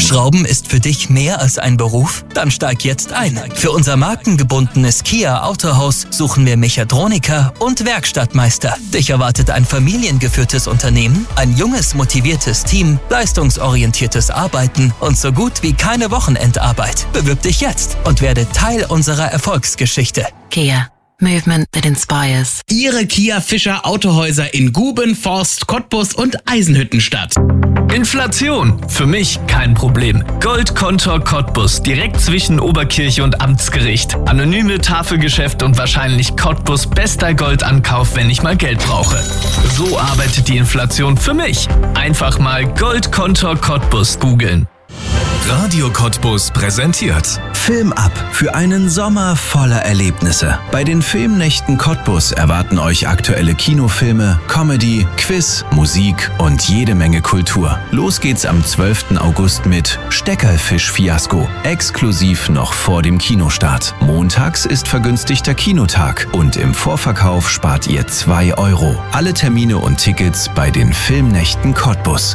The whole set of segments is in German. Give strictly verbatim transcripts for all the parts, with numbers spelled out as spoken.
Schrauben ist für dich mehr als ein Beruf? Dann steig jetzt ein. Für unser markengebundenes Kia Autohaus suchen wir Mechatroniker und Werkstattmeister. Dich erwartet ein familiengeführtes Unternehmen, ein junges, motiviertes Team, leistungsorientiertes Arbeiten und so gut wie keine Wochenendarbeit. Bewirb dich jetzt und werde Teil unserer Erfolgsgeschichte. Kia. Movement that inspires. Ihre Kia Fischer Autohäuser in Guben, Forst, Cottbus und Eisenhüttenstadt. Inflation. Für mich kein Problem. Goldkontor Cottbus, direkt zwischen Oberkirche und Amtsgericht. Anonyme Tafelgeschäft und wahrscheinlich Cottbus bester Goldankauf, wenn ich mal Geld brauche. So arbeitet die Inflation für mich. Einfach mal Goldkontor Cottbus googeln. Radio Cottbus präsentiert Film ab für einen Sommer voller Erlebnisse. Bei den Filmnächten Cottbus erwarten euch aktuelle Kinofilme, Comedy, Quiz, Musik und jede Menge Kultur. Los geht's am zwölften August mit Steckerfisch-Fiasko, exklusiv noch vor dem Kinostart. Montags ist vergünstigter Kinotag und im Vorverkauf spart ihr zwei Euro. Alle Termine und Tickets bei den Filmnächten Cottbus.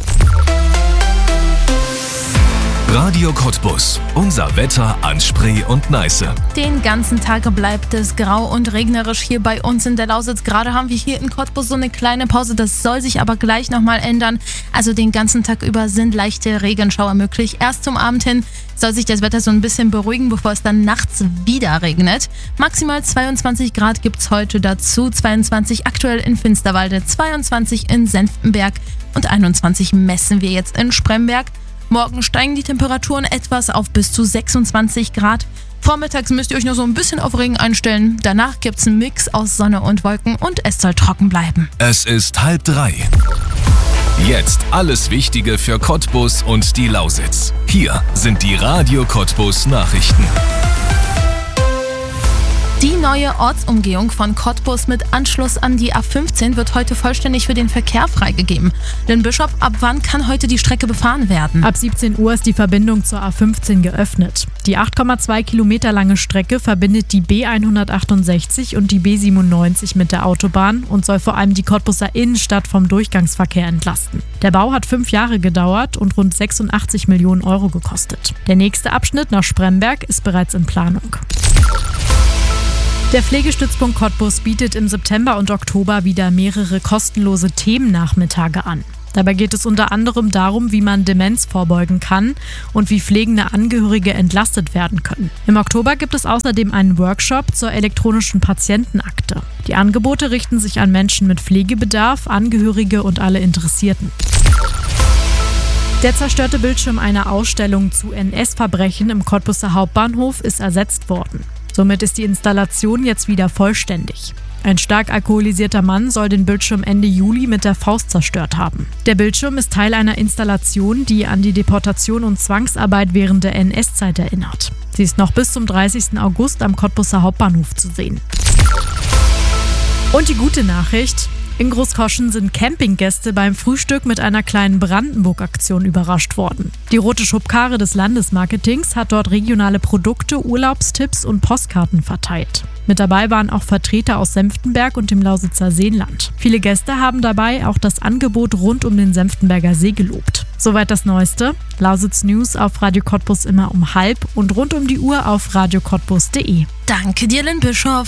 Radio Cottbus. Unser Wetter an Spree und Neiße. Den ganzen Tag bleibt es grau und regnerisch hier bei uns in der Lausitz. Gerade haben wir hier in Cottbus so eine kleine Pause. Das soll sich aber gleich nochmal ändern. Also den ganzen Tag über sind leichte Regenschauer möglich. Erst zum Abend hin soll sich das Wetter so ein bisschen beruhigen, bevor es dann nachts wieder regnet. Maximal zweiundzwanzig Grad gibt es heute dazu. zweiundzwanzig aktuell in Finsterwalde, zweiundzwanzig in Senftenberg und einundzwanzig messen wir jetzt in Spremberg. Morgen steigen die Temperaturen etwas auf bis zu sechsundzwanzig Grad. Vormittags müsst ihr euch noch so ein bisschen auf Regen einstellen. Danach gibt es einen Mix aus Sonne und Wolken und es soll trocken bleiben. Es ist halb drei. Jetzt alles Wichtige für Cottbus und die Lausitz. Hier sind die Radio Cottbus Nachrichten. Die neue Ortsumgehung von Cottbus mit Anschluss an die A fünfzehn wird heute vollständig für den Verkehr freigegeben. Denn Bischof, ab wann kann heute die Strecke befahren werden? Ab siebzehn Uhr ist die Verbindung zur A fünfzehn geöffnet. Die acht Komma zwei Kilometer lange Strecke verbindet die B hundertachtundsechzig und die B siebenundneunzig mit der Autobahn und soll vor allem die Cottbuser Innenstadt vom Durchgangsverkehr entlasten. Der Bau hat fünf Jahre gedauert und rund sechsundachtzig Millionen Euro gekostet. Der nächste Abschnitt nach Spremberg ist bereits in Planung. Der Pflegestützpunkt Cottbus bietet im September und Oktober wieder mehrere kostenlose Themennachmittage an. Dabei geht es unter anderem darum, wie man Demenz vorbeugen kann und wie pflegende Angehörige entlastet werden können. Im Oktober gibt es außerdem einen Workshop zur elektronischen Patientenakte. Die Angebote richten sich an Menschen mit Pflegebedarf, Angehörige und alle Interessierten. Der zerstörte Bildschirm einer Ausstellung zu N S-Verbrechen im Cottbuser Hauptbahnhof ist ersetzt worden. Somit ist die Installation jetzt wieder vollständig. Ein stark alkoholisierter Mann soll den Bildschirm Ende Juli mit der Faust zerstört haben. Der Bildschirm ist Teil einer Installation, die an die Deportation und Zwangsarbeit während der N S-Zeit erinnert. Sie ist noch bis zum dreißigsten August am Cottbuser Hauptbahnhof zu sehen. Und die gute Nachricht: In Großkoschen sind Campinggäste beim Frühstück mit einer kleinen Brandenburg-Aktion überrascht worden. Die Rote Schubkarre des Landesmarketings hat dort regionale Produkte, Urlaubstipps und Postkarten verteilt. Mit dabei waren auch Vertreter aus Senftenberg und dem Lausitzer Seenland. Viele Gäste haben dabei auch das Angebot rund um den Senftenberger See gelobt. Soweit das Neueste. Lausitz News auf Radio Cottbus immer um halb und rund um die Uhr auf radio cottbus punkt de. Danke dir, Lynn Bischof.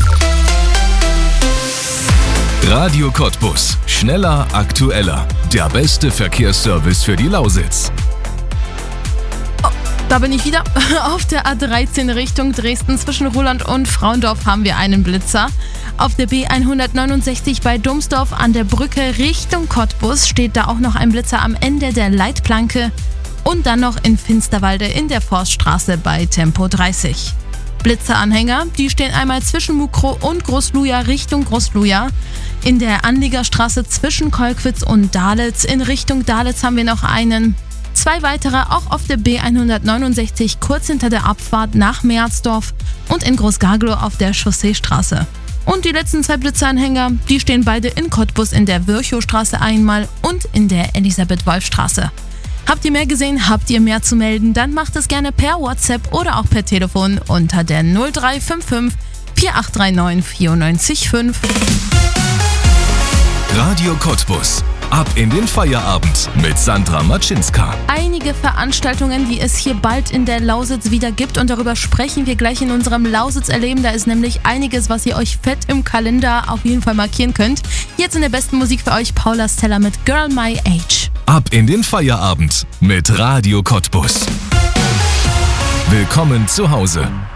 Radio Cottbus. Schneller, aktueller. Der beste Verkehrsservice für die Lausitz. Oh, da bin ich wieder. Auf der A dreizehn Richtung Dresden zwischen Ruhland und Frauendorf haben wir einen Blitzer. Auf der B hundertneunundsechzig bei Domsdorf an der Brücke Richtung Cottbus steht da auch noch ein Blitzer am Ende der Leitplanke. Und dann noch in Finsterwalde in der Forststraße bei Tempo dreißig. Blitzeranhänger, die stehen einmal zwischen Mukro und Großluja Richtung Großluja. In der Anliegerstraße zwischen Kolkwitz und Dahletz. In Richtung Dahletz haben wir noch einen. Zwei weitere auch auf der B hundertneunundsechzig kurz hinter der Abfahrt nach Meerzdorf und in Großgaglow auf der Chausseestraße. Und die letzten zwei Blitzeranhänger, die stehen beide in Cottbus in der Virchowstraße einmal und in der Elisabeth-Wolf-Straße. Habt ihr mehr gesehen, habt ihr mehr zu melden, dann macht es gerne per WhatsApp oder auch per Telefon unter der null drei fünf fünf vier acht drei neun vier neun fünf. Radio Cottbus. Ab in den Feierabend mit Sandra Matschinska. Einige Veranstaltungen, die es hier bald in der Lausitz wieder gibt, und darüber sprechen wir gleich in unserem Lausitz-Erleben. Da ist nämlich einiges, was ihr euch fett im Kalender auf jeden Fall markieren könnt. Jetzt in der besten Musik für euch Paula Stella mit Girl My Age. Ab in den Feierabend mit Radio Cottbus. Willkommen zu Hause.